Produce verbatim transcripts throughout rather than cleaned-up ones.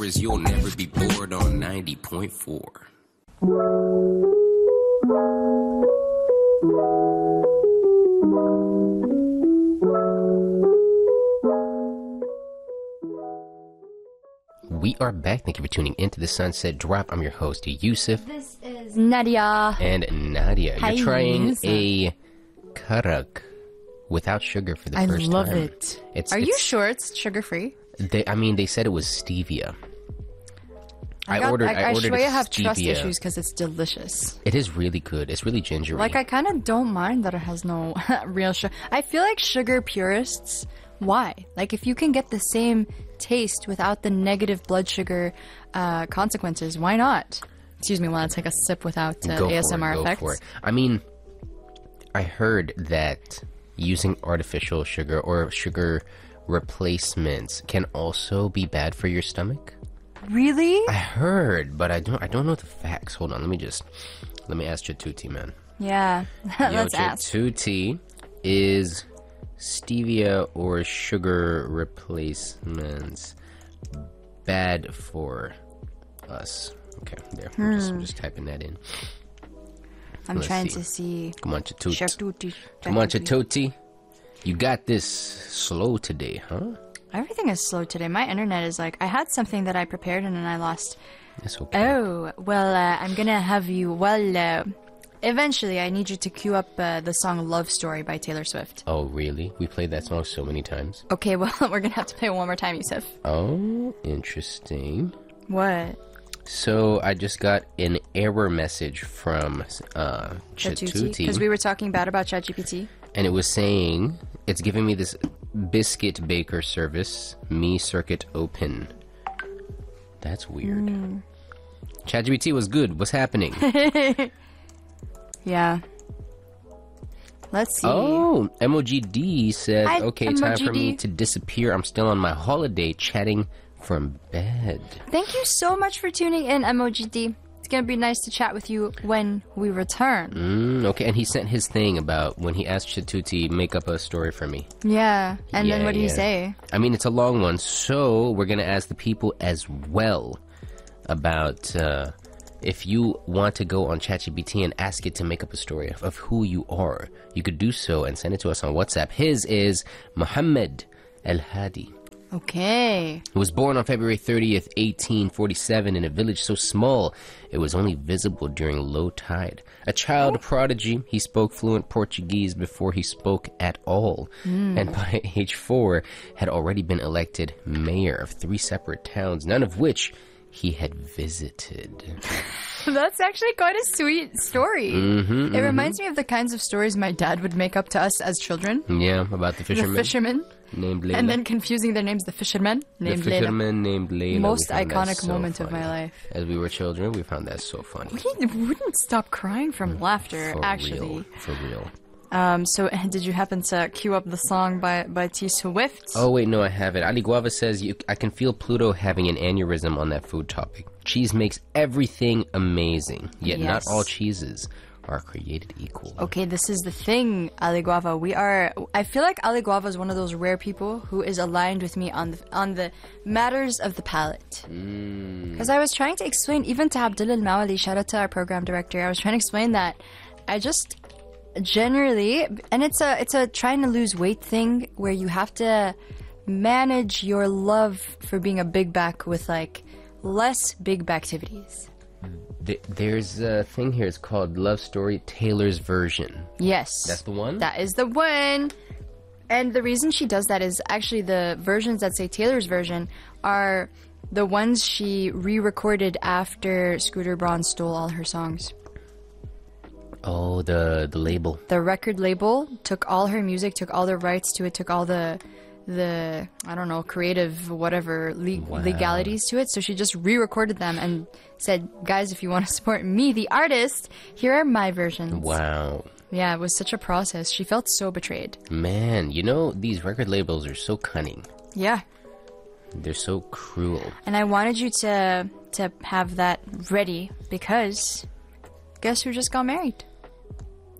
stories, you'll never be bored on ninety point four. We are back. Thank you for tuning into the Sunset Drop. I'm your host, Yusuf. This is Nadia. And Nadia, Hi, you're trying Yusuf. a karak without sugar for the I first love time. it. It's, Are it's, you sure it's sugar-free? They, I mean, they said it was stevia. I, got, ordered. I, I, I ordered swear I have stevia. trust issues because it's delicious. It is really good. It's really gingery. Like, I kind of don't mind that it has no real sugar. I feel like sugar purists, why? Like, if you can get the same taste without the negative blood sugar uh, consequences, why not? Excuse me while I take a sip without uh, Go A S M R for it, effects. Go for it. I mean, I heard that using artificial sugar or sugar replacements can also be bad for your stomach. Really? I heard, but I don't. I don't know the facts. Hold on. Let me just. Let me ask Chatuti, man. Yeah. Let's Yo, ask. Chatuti, is stevia or sugar replacements bad for us? Okay, there. I'm, just, I'm just typing that in. I'm Let's trying see. to see. Come on, Chatuti. Chatuti. Come on, Chatuti. You got this slow today, huh? Everything is slow today. My internet is like, I had something that I prepared and then I lost. That's okay. Oh, well, uh, I'm gonna have you, well, uh, eventually I need you to cue up uh, the song Love Story by Taylor Swift. Oh, really? We played that song so many times. Okay, well, we're gonna have to play it one more time, Yusuf. Oh, interesting. What? So I just got an error message from uh, Chatuti. Because we were talking bad about ChatGPT. And it was saying, it's giving me this biscuit baker service, me circuit open. That's weird. Mm. ChatGPT was good. What's happening? Yeah. Let's see. Oh, M O G D said, Hi, okay, time for me M O G D. to disappear. I'm still on my holiday chatting from bed. Thank you so much for tuning in, M O G D. It's gonna be nice to chat with you when we return. Mm, okay, and he sent his thing about when he asked Chatuti, make up a story for me. Yeah, and Yeah, then what do you yeah. say? I mean, it's a long one, so we're going to ask the people as well about uh, if you want to go on ChatGPT and ask it to make up a story of, of who you are. You could do so and send it to us on WhatsApp. His is Muhammad El Hadi. Okay. He was born on February thirtieth, eighteen forty-seven in a village so small it was only visible during low tide. A child prodigy, he spoke fluent Portuguese before he spoke at all. And by age four, had already been elected mayor of three separate towns, none of which he had visited. That's actually quite a sweet story. Mm-hmm, It reminds me of the kinds of stories my dad would make up to us as children. Yeah, about the fisherman The fisherman. named Layla. And then confusing their names, the fisherman the named Layla. fisherman named Layla. Most We found that iconic so moment of funny. my life. As we were children, we found that so funny. We wouldn't stop crying from laughter, For actually. real, for real. Um, so, did you happen to cue up the song by, by T Swift? Oh, wait, no, I haven't. Ali Guava says, you, I can feel Pluto having an aneurysm on that food topic. Cheese makes everything amazing, yet not Yes. all cheeses are created equal. Okay, this is the thing, Ali Guava. We are. I feel like Ali Guava is one of those rare people who is aligned with me on the on the matters of the palate. Because I was trying to explain, even to Abdullah Al Mawali, shout out to our program director. I was trying to explain that I just generally, and it's a it's a trying to lose weight thing where you have to manage your love for being a big back with like less big back activities. Th- there's a thing here, it's called Love Story Taylor's Version. Yes. That's the one? That is the one. And the reason she does that is actually the versions that say Taylor's version are the ones she re-recorded after Scooter Braun stole all her songs. Oh, the the label. The record label took all her music, took all the rights to it, took all the the I don't know, creative whatever le- Wow. legalities to it. So she just re-recorded them and said, "Guys, if you want to support me, the artist, here are my versions." Wow. Yeah, it was such a process. She felt so betrayed. Man, you know, these record labels are so cunning. Yeah. They're so cruel. And I wanted you to to have that ready because guess who just got married?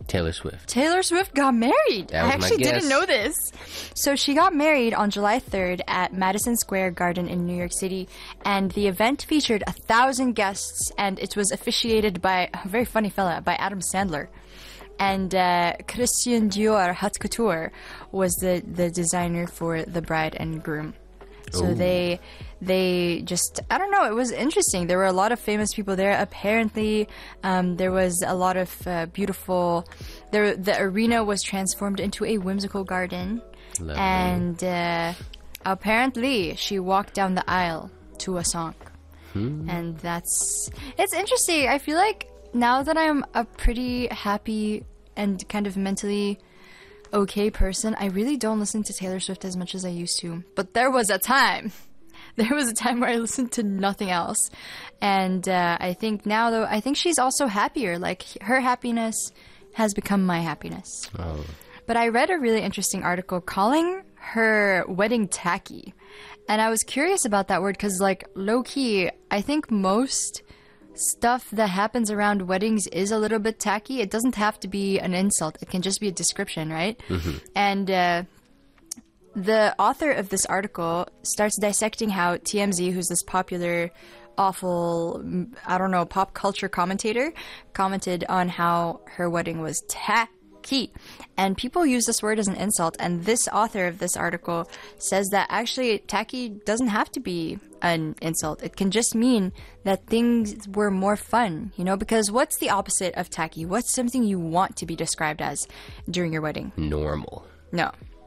Taylor Swift. Taylor Swift got married. That I was my actually guess. didn't know this. So she got married on July third at Madison Square Garden in New York City. And the event featured a thousand guests, and it was officiated by a very funny fella, by Adam Sandler. And uh, Christian Dior Haute Couture was the, the designer for the bride and groom. So Ooh. they they just, I don't know, it was interesting. There were a lot of famous people there. Apparently, um, there was a lot of uh, beautiful, there, the arena was transformed into a whimsical garden. Lovely. And uh, apparently, she walked down the aisle to a song. Hmm. And that's, it's interesting. I feel like now that I'm a pretty happy and kind of mentally okay person, I really don't listen to Taylor Swift as much as I used to. But there was a time. There was a time where I listened to nothing else. And uh, I think now, though, I think she's also happier. Like, her happiness has become my happiness. Oh. But I read a really interesting article calling her wedding tacky. And I was curious about that word because, like, low-key, I think most stuff that happens around weddings is a little bit tacky. It doesn't have to be an insult. It can just be a description, right? Mm-hmm. And uh, the author of this article starts dissecting how T M Z, who's this popular, awful, I don't know, pop culture commentator, commented on how her wedding was tacky. And people use this word as an insult. And this author of this article says that actually tacky doesn't have to be an insult. It can just mean that things were more fun, you know, because what's the opposite of tacky? What's something you want to be described as during your wedding? Normal. No.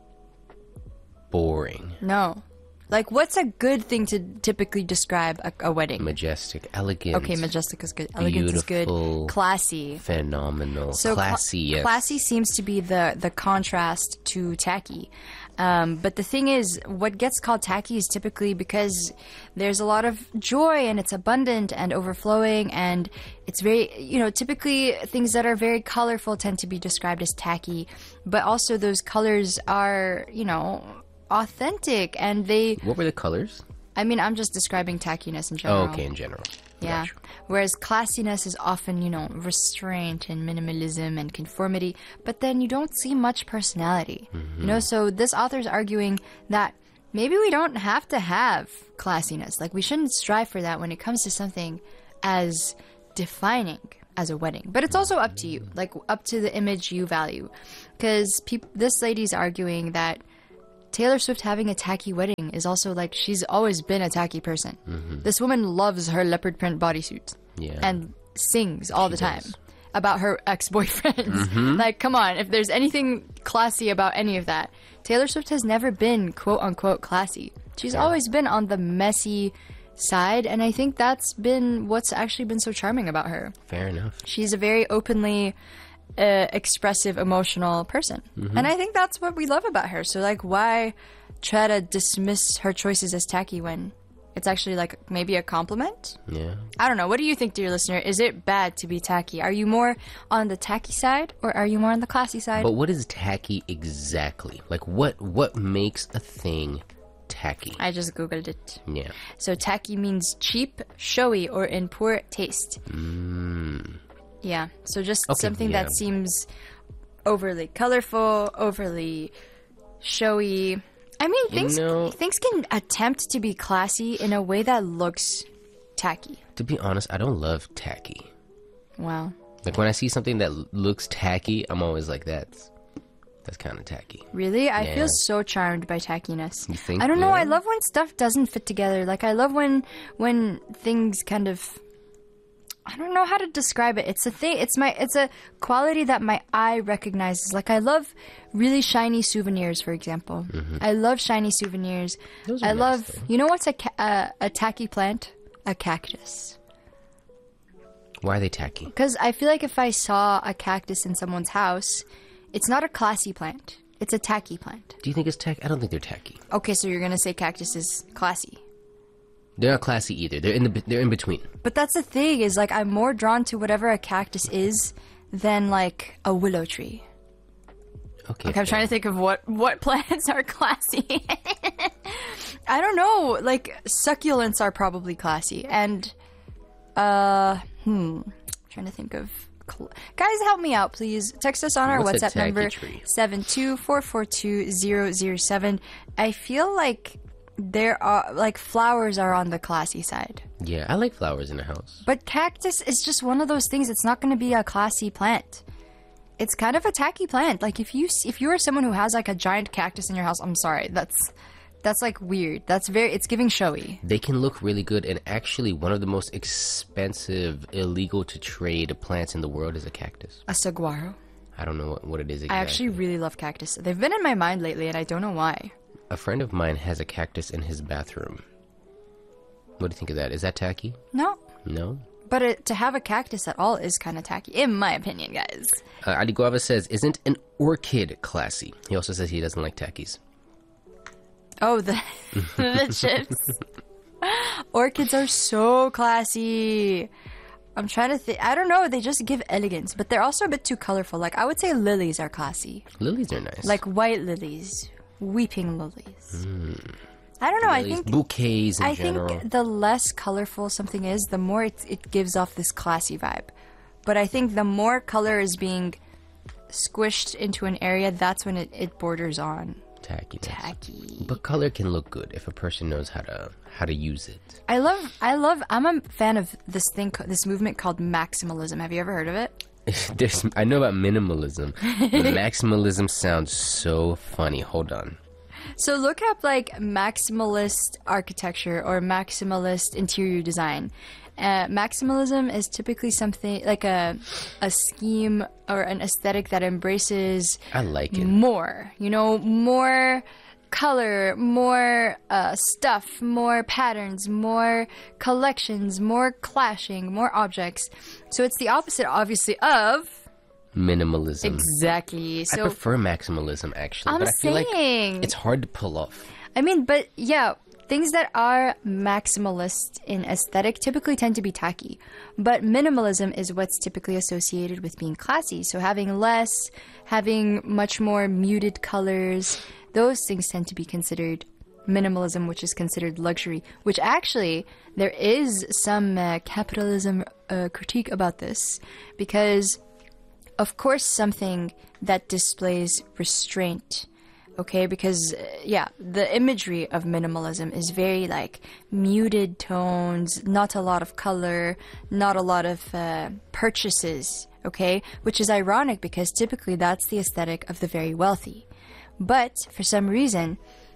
Boring. No. Like, what's a good thing to typically describe a, a wedding? Majestic. Elegant. Okay, majestic is good. Elegant is Beautiful. good. Classy. Phenomenal. So cla- Classy, yes. Classy seems to be the, the contrast to tacky. Um, but the thing is, what gets called tacky is typically because there's a lot of joy and it's abundant and overflowing, and it's very, you know, typically things that are very colorful tend to be described as tacky. But also those colors are, you know, authentic, and they, What were the colors? I mean, I'm just describing tackiness in general. Oh, okay, in general. Yeah. Gotcha. Whereas classiness is often, you know, restraint and minimalism and conformity, but then you don't see much personality. Mm-hmm. You know, so this author's arguing that maybe we don't have to have classiness. Like, we shouldn't strive for that when it comes to something as defining as a wedding. But it's also up to you, like up to the image you value. Because peop- this lady's arguing that Taylor Swift having a tacky wedding is also like, she's always been a tacky person. Mm-hmm. This woman loves her leopard print bodysuit Yeah. and sings all She the time does. about her ex-boyfriends. Mm-hmm. Like, come on, if there's anything classy about any of that, Taylor Swift has never been quote-unquote classy. She's Yeah. always been on the messy side, and I think that's been what's actually been so charming about her. Fair enough. She's a very openly uh, expressive, emotional person. Mm-hmm. And I think that's what we love about her. So, like, why try to dismiss her choices as tacky when it's actually, like, maybe a compliment? Yeah. I don't know. What do you think, dear listener? Is it bad to be tacky? Are you more on the tacky side, or are you more on the classy side? But what is tacky exactly? Like, what what makes a thing tacky? I just Googled it. Yeah. So tacky means cheap, showy, or in poor taste. Mm. Yeah. So just Okay, something yeah. that seems overly colorful, overly showy. I mean, things know- things can attempt to be classy in a way that looks tacky. To be honest, I don't love tacky. Wow. Like, when I see something that l- looks tacky, I'm always like, that's that's kind of tacky. Really? I Yeah. feel so charmed by tackiness. You think? I don't know. Yeah? I love when stuff doesn't fit together. Like, I love when when things kind of, I don't know how to describe it. It's a thing. It's my. It's a quality that my eye recognizes. Like, I love really shiny souvenirs, for example. I love shiny souvenirs. Mm-hmm. Those are I nice, love. though. You know what's a ca- uh, a tacky plant? A cactus. Why are they tacky? Because I feel like if I saw a cactus in someone's house, it's not a classy plant. It's a tacky plant. Do you think it's tacky? I don't think they're tacky. Okay, so you're gonna say cactus is classy. They're not classy either. They're in the they're in between. But that's the thing, is like, I'm more drawn to whatever a cactus is than like a willow tree. Okay. Like, I'm trying to think of what, what plants are classy. I don't know. Like, succulents are probably classy. And, uh, hmm. trying to think of Cl- Guys, help me out, please. Text us on our What's a WhatsApp tacky number tree? seven two four four two zero zero seven. I feel like there are like flowers are on the classy side, Yeah, I like flowers in the house. but cactus is just one of those things. It's not going to be a classy plant. It's kind of a tacky plant. Like if you if you are someone who has like a giant cactus in your house, I'm sorry, that's that's like weird. That's very it's giving showy. They can look really good, and actually one of the most expensive, illegal to trade plants in the world is a cactus. A saguaro. I don't know what, what it is exactly. I actually really love cactus. They've been in my mind lately, and I don't know why. A friend of mine has a cactus in his bathroom. What do you think of that? Is that tacky? No, No? but it, to have a cactus at all is kind of tacky, in my opinion, guys. Uh, Ali Guava says, isn't an orchid classy? He also says he doesn't like tackies. Oh, the the chips. Orchids are so classy. I'm trying to think. I don't know. They just give elegance, but they're also a bit too colorful. Like I would say, lilies are classy. Lilies are nice. Like white lilies, weeping lilies. I don't know. I Lilies, think bouquets in I general. think the less colorful something is, the more it, it gives off this classy vibe. But I think the more color is being squished into an area, that's when it, it borders on Tackiness. tacky. But color can look good if a person knows how to how to use it. I love, I love, I'm a fan of this thing, this movement called maximalism. Have you ever heard of it? There's, I know about minimalism, but maximalism sounds so funny. Hold on. So look up like maximalist architecture or maximalist interior design. Uh, maximalism is typically something like a a scheme or an aesthetic that embraces I like it. more. You know, more color, more uh, stuff, more patterns, more collections, more clashing, more objects. So it's the opposite, obviously, of Minimalism. exactly. I So prefer maximalism actually, I'm but I feel like saying- it's hard to pull off. I mean, but yeah, things that are maximalist in aesthetic typically tend to be tacky. But minimalism is what's typically associated with being classy. So having less, having much more muted colors, those things tend to be considered minimalism, which is considered luxury. Which actually, there is some uh, capitalism uh, critique about this. Because, of course, something that displays restraint, okay, because uh, yeah, the imagery of minimalism is very like muted tones, not a lot of color, not a lot of uh, purchases, okay, which is ironic because typically that's the aesthetic of the very wealthy. But for some reason,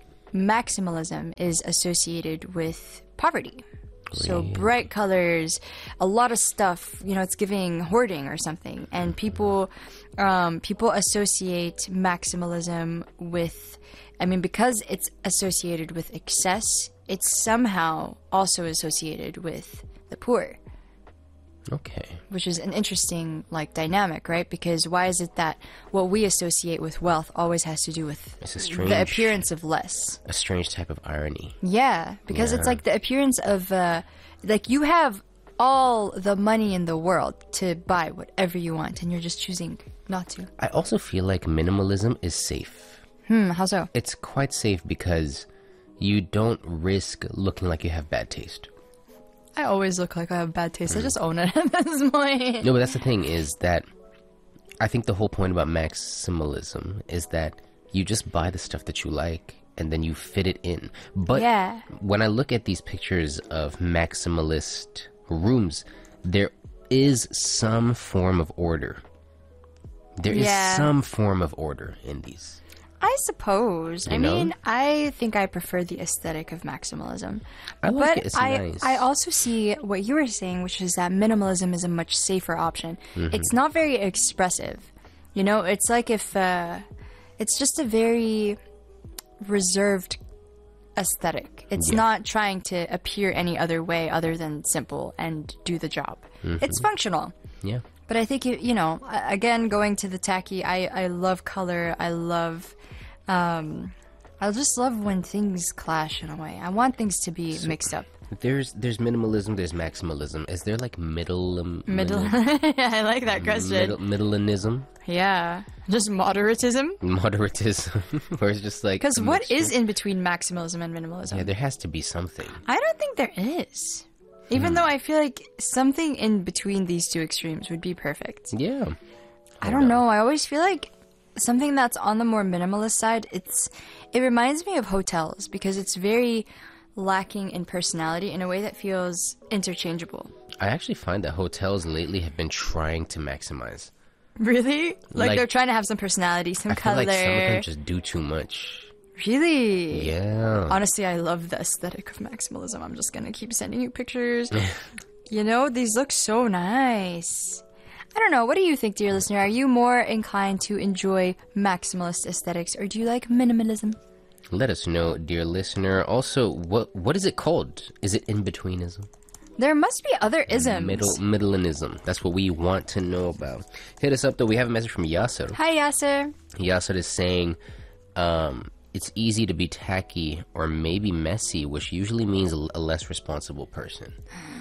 maximalism is associated with poverty. So bright colors, a lot of stuff, you know, it's giving hoarding or something. And people um, people associate maximalism with, I mean, because it's associated with excess, it's somehow also associated with the poor, Okay. which is an interesting, like, dynamic, right? Because why is it that what we associate with wealth always has to do with It's a strange- the appearance of less? A strange type of irony. Yeah, because it's Yeah. like the appearance of, uh, like you have all the money in the world to buy whatever you want, and you're just choosing not to. I also feel like minimalism is safe. Hmm, how so? It's quite safe because you don't risk looking like you have bad taste. I always look like I have bad taste. I just own it at this point. No, but that's the thing is that I think the whole point about maximalism is that you just buy the stuff that you like and then you fit it in. But Yeah. when I look at these pictures of maximalist rooms, there is some form of order. There is Yeah. some form of order in these. I suppose. I You know? mean, I think I prefer the aesthetic of maximalism. I like but it. It's I, nice. I also see what you were saying, which is that minimalism is a much safer option. Mm-hmm. It's not very expressive. You know, it's like if uh, it's just a very reserved aesthetic. It's Yeah. not trying to appear any other way other than simple and do the job. Mm-hmm. It's functional. Yeah. But I think, you, you know, a- again, going to the tacky, I, I love color. I love, um, I just love when things clash in a way. I want things to be mixed up. There's there's minimalism, there's maximalism. Is there like middle um, Middle. I like that question. middle middleinism, Yeah. Just moderatism? moderatism, or it's just like Because a what mixture? is in between maximalism and minimalism? Yeah, there has to be something. I don't think there is. Even though I feel like something in between these two extremes would be perfect. Yeah. I don't know. I always feel like something that's on the more minimalist side, it's it reminds me of hotels because it's very lacking in personality in a way that feels interchangeable. I actually find that hotels lately have been trying to maximize. Really? Like, Like- they're trying to have some personality, some I feel color. like some of them just do too much. Really? Yeah. Honestly, I love the aesthetic of maximalism. I'm just gonna keep sending you pictures. You know, these look so nice. I don't know. What do you think, dear listener? Are you more inclined to enjoy maximalist aesthetics, or do you like minimalism? Let us know, dear listener. Also, what what is it called? Is it in-betweenism? There must be other isms. Middle middleinism. That's what we want to know about. Hit us up, though. We have a message from Yasser. Hi, Yasser. Yasser is saying, um, it's easy to be tacky or maybe messy, which usually means a a less responsible person.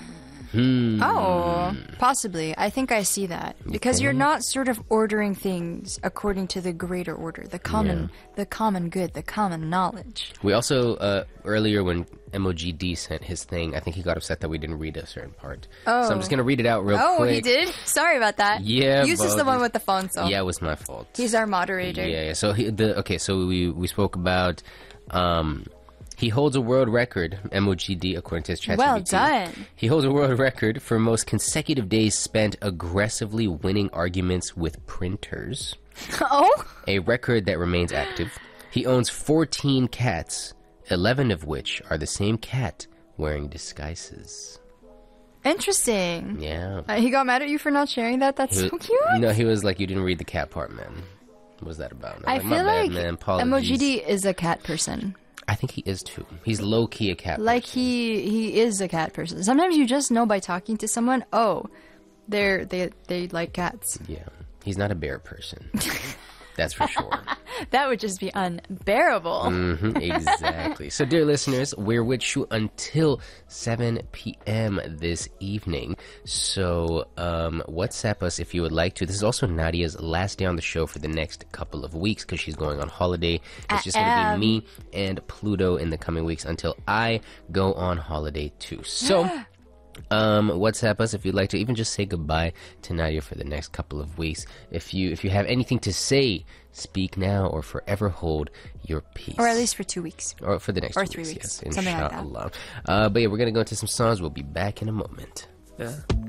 Hmm. Oh, possibly. I think I see that. Because you're not sort of ordering things according to the greater order, the common the common good, the common knowledge. We also, uh, earlier when M O G D sent his thing, I think he got upset that we didn't read a certain part. Oh. So I'm just going to read it out real Oh, quick. he did? Sorry about that. Yeah, Yus is but- the one with the phone, so Yeah, it was my fault. he's our moderator. Yeah, yeah. So he, the okay, so we we spoke about um he holds a world record, M O G D, according to his ChatGPT. Well done. He holds a world record for most consecutive days spent aggressively winning arguments with printers, Oh? a record that remains active. He owns fourteen cats, eleven of which are the same cat wearing disguises. Interesting. Yeah. Uh, he got mad at you for not sharing that? That's He so was- cute. No, he was like, you didn't read the cat part, man. What was that about? And I was my feel bad, like man. M Apologies. O G D is a cat person. I think he is too. He's low key a cat. Like person. he he is a cat person. Sometimes you just know by talking to someone, oh, they're they they like cats. Yeah, he's not a bear person. That's for sure. That would just be unbearable. hmm exactly. So, dear listeners, we're with you until seven p.m. this evening. So, um, WhatsApp us if you would like to. This is also Nadia's last day on the show for the next couple of weeks because she's going on holiday. It's just going to Ahem. be me and Pluto in the coming weeks until I go on holiday too. So. Um, WhatsApp us if you'd like to even just say goodbye to Nadia for the next couple of weeks. If you if you have anything to say, speak now or forever hold your peace. Or at least for two weeks. Or for the next or two three weeks, weeks. yes. Something like that. Inshallah. Uh, but yeah, we're gonna go into some songs. We'll be back in a moment. Yeah.